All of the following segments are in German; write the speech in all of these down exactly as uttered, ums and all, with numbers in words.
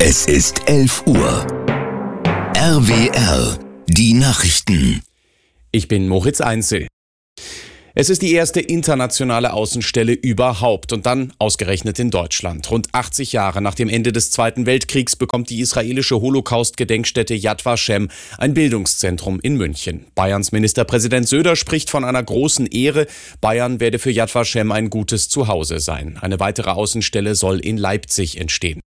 Es ist elf Uhr. R W R, die Nachrichten. Ich bin Moritz Einzel. Es ist die erste internationale Außenstelle überhaupt und dann ausgerechnet in Deutschland. Rund achtzig Jahre nach dem Ende des Zweiten Weltkriegs bekommt die israelische Holocaust-Gedenkstätte Yad Vashem ein Bildungszentrum in München. Bayerns Ministerpräsident Söder spricht von einer großen Ehre. Bayern werde für Yad Vashem ein gutes Zuhause sein. Eine weitere Außenstelle soll in Leipzig entstehen.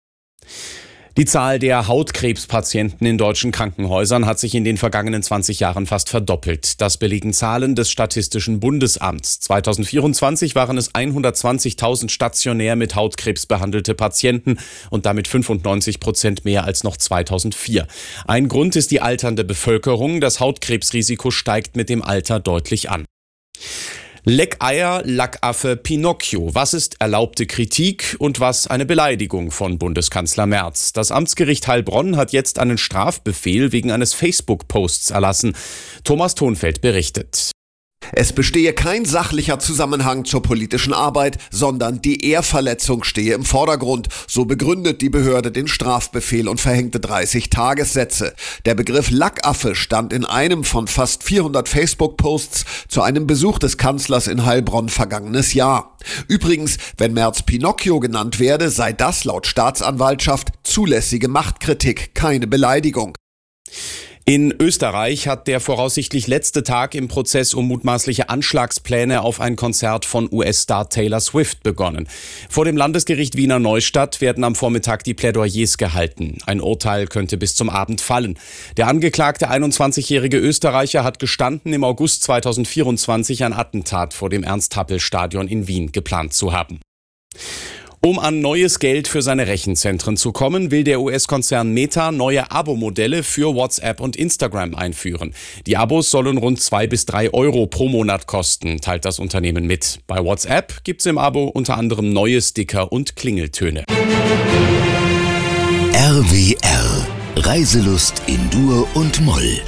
Die Zahl der Hautkrebspatienten in deutschen Krankenhäusern hat sich in den vergangenen zwanzig Jahren fast verdoppelt. Das belegen Zahlen des Statistischen Bundesamts. zweitausendvierundzwanzig waren es hundertzwanzigtausend stationär mit Hautkrebs behandelte Patienten und damit fünfundneunzig Prozent mehr als noch zweitausendvier. Ein Grund ist die alternde Bevölkerung. Das Hautkrebsrisiko steigt mit dem Alter deutlich an. Leckeier, Lackaffe, Pinocchio. Was ist erlaubte Kritik und was eine Beleidigung von Bundeskanzler Merz? Das Amtsgericht Heilbronn hat jetzt einen Strafbefehl wegen eines Facebook-Posts erlassen. Thomas Thonfeld berichtet. Es bestehe kein sachlicher Zusammenhang zur politischen Arbeit, sondern die Ehrverletzung stehe im Vordergrund. So begründet die Behörde den Strafbefehl und verhängte dreißig Tagessätze. Der Begriff Lackaffe stand in einem von fast vierhundert Facebook-Posts zu einem Besuch des Kanzlers in Heilbronn vergangenes Jahr. Übrigens, wenn Merz Pinocchio genannt werde, sei das laut Staatsanwaltschaft zulässige Machtkritik, keine Beleidigung. In Österreich hat der voraussichtlich letzte Tag im Prozess um mutmaßliche Anschlagspläne auf ein Konzert von U S-Star Taylor Swift begonnen. Vor dem Landesgericht Wiener Neustadt werden am Vormittag die Plädoyers gehalten. Ein Urteil könnte bis zum Abend fallen. Der angeklagte einundzwanzigjährige Österreicher hat gestanden, im August zweitausendvierundzwanzig ein Attentat vor dem Ernst-Happel-Stadion in Wien geplant zu haben. Um an neues Geld für seine Rechenzentren zu kommen, will der U S-Konzern Meta neue Abo-Modelle für WhatsApp und Instagram einführen. Die Abos sollen rund zwei bis drei Euro pro Monat kosten, teilt das Unternehmen mit. Bei WhatsApp gibt's im Abo unter anderem neue Sticker und Klingeltöne. R W R, Reiselust in Dur und Moll.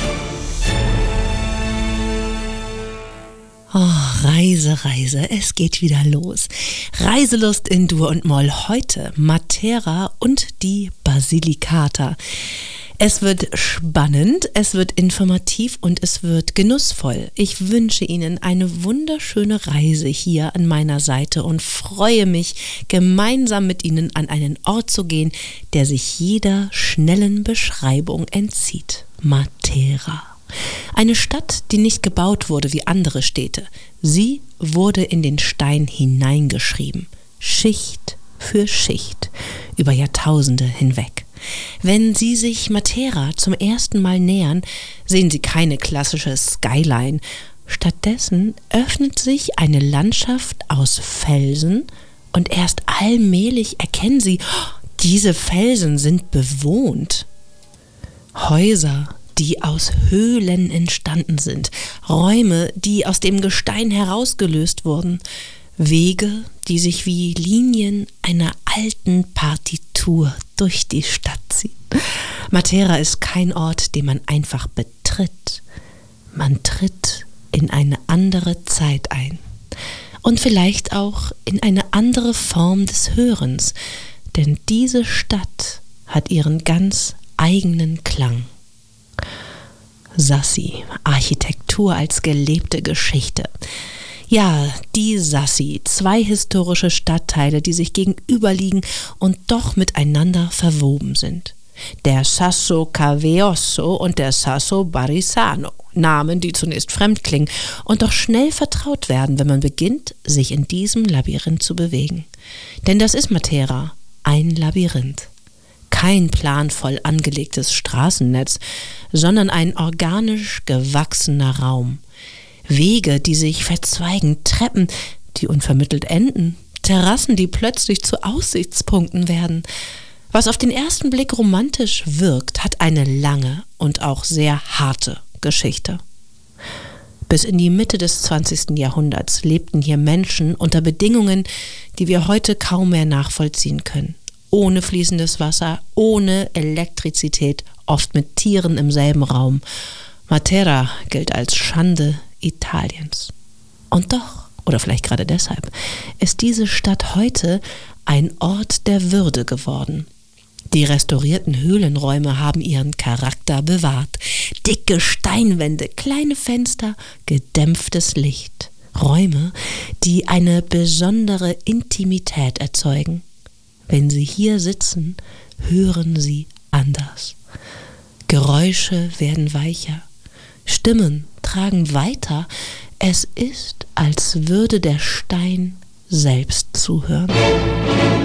Oh, Reise, Reise, es geht wieder los. Reiselust in Dur und Moll. Heute Matera und die Basilicata. Es wird spannend, es wird informativ und es wird genussvoll. Ich wünsche Ihnen eine wunderschöne Reise hier an meiner Seite und freue mich, gemeinsam mit Ihnen an einen Ort zu gehen, der sich jeder schnellen Beschreibung entzieht. Matera. Eine Stadt, die nicht gebaut wurde wie andere Städte. Sie wurde in den Stein hineingeschrieben. Schicht für Schicht. Über Jahrtausende hinweg. Wenn Sie sich Matera zum ersten Mal nähern, sehen Sie keine klassische Skyline. Stattdessen öffnet sich eine Landschaft aus Felsen und erst allmählich erkennen Sie, diese Felsen sind bewohnt. Häuser, die aus Höhlen entstanden sind, Räume, die aus dem Gestein herausgelöst wurden, Wege, die sich wie Linien einer alten Partitur durch die Stadt ziehen. Matera ist kein Ort, den man einfach betritt. Man tritt in eine andere Zeit ein. Und vielleicht auch in eine andere Form des Hörens, denn diese Stadt hat ihren ganz eigenen Klang. Sassi, Architektur als gelebte Geschichte. Ja, die Sassi, zwei historische Stadtteile, die sich gegenüberliegen und doch miteinander verwoben sind. Der Sasso Caveosso und der Sasso Barisano, Namen, die zunächst fremd klingen und doch schnell vertraut werden, wenn man beginnt, sich in diesem Labyrinth zu bewegen. Denn das ist Matera, ein Labyrinth. Kein planvoll angelegtes Straßennetz, sondern ein organisch gewachsener Raum. Wege, die sich verzweigen, Treppen, die unvermittelt enden, Terrassen, die plötzlich zu Aussichtspunkten werden. Was auf den ersten Blick romantisch wirkt, hat eine lange und auch sehr harte Geschichte. Bis in die Mitte des zwanzigsten Jahrhunderts lebten hier Menschen unter Bedingungen, die wir heute kaum mehr nachvollziehen können. Ohne fließendes Wasser, ohne Elektrizität, oft mit Tieren im selben Raum. Matera gilt als Schande Italiens. Und doch, oder vielleicht gerade deshalb, ist diese Stadt heute ein Ort der Würde geworden. Die restaurierten Höhlenräume haben ihren Charakter bewahrt. Dicke Steinwände, kleine Fenster, gedämpftes Licht. Räume, die eine besondere Intimität erzeugen. Wenn Sie hier sitzen, hören Sie anders. Geräusche werden weicher. Stimmen tragen weiter. Es ist, als würde der Stein selbst zuhören.